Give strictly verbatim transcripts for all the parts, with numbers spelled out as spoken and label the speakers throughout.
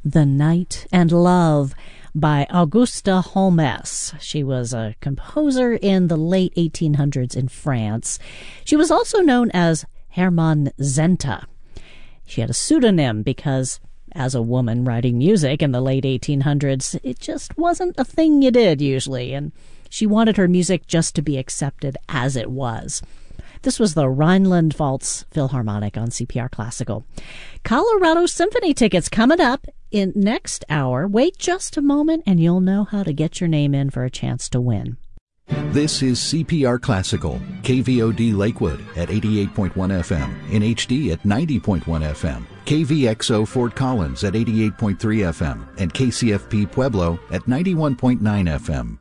Speaker 1: The Night and Love by Augusta Holmes. She was a composer in the late eighteen hundreds in France. She was also known as Hermann Zenta. She had a pseudonym because, as a woman writing music in the late eighteen hundreds, it just wasn't a thing you did usually, and she wanted her music just to be accepted as it was. This was the Rhineland-Pfalz Philharmonic on C P R Classical. Colorado Symphony tickets coming up in next hour. Wait just a moment and you'll know how to get your name in for a chance to win.
Speaker 2: This is C P R Classical, K V O D Lakewood at eighty-eight point one F M, in H D at ninety point one F M, K V X O Fort Collins at eighty-eight point three F M, and K C F P Pueblo at ninety-one point nine F M.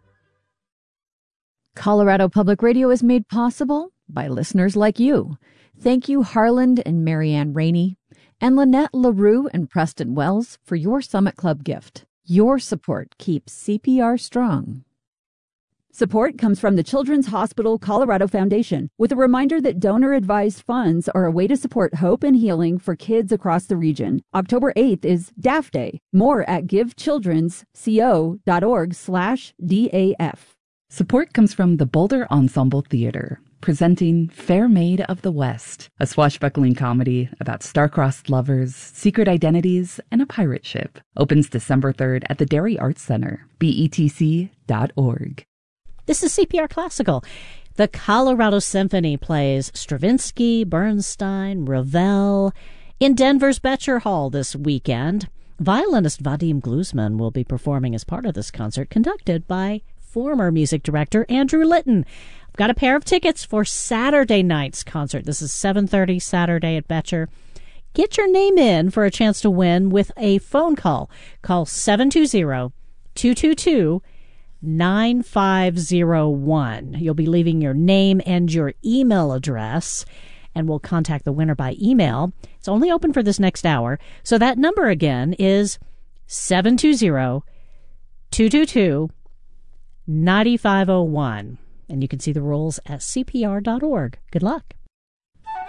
Speaker 3: Colorado Public Radio is made possible by listeners like you. Thank you, Harland and Marianne Rainey, and Lynette LaRue and Preston Wells for your Summit Club gift. Your support keeps C P R strong.
Speaker 4: Support comes from the Children's Hospital Colorado Foundation, with a reminder that donor-advised funds are a way to support hope and healing for kids across the region. October eighth is D A F Day. More at givechildrensco.org slash DAF.
Speaker 5: Support comes from the Boulder Ensemble Theater, presenting Fair Maid of the West, a swashbuckling comedy about star-crossed lovers, secret identities, and a pirate ship. Opens December third at the Dairy Arts Center, B E T C dot org.
Speaker 1: This is C P R Classical. The Colorado Symphony plays Stravinsky, Bernstein, Ravel in Denver's Betcher Hall this weekend. Violinist Vadim Gluzman will be performing as part of this concert, conducted by former music director Andrew Litton. I've got a pair of tickets for Saturday night's concert. This is seven thirty Saturday at Betcher. Get your name in for a chance to win with a phone call. Call seven two zero, two two two, nine five zero one. You'll be leaving your name and your email address, and we'll contact the winner by email. It's only open for this next hour. So that number again is seven two zero, two two two, nine five zero one. And you can see the rules at C P R dot org. Good luck.